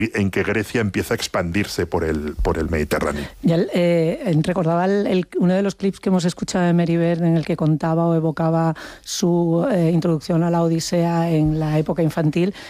en que Grecia empieza a expandirse por el Mediterráneo. Ya, recordaba uno de los clips que hemos escuchado de Merivert en el que contaba o evocaba su introducción a la Odisea en la época infantil,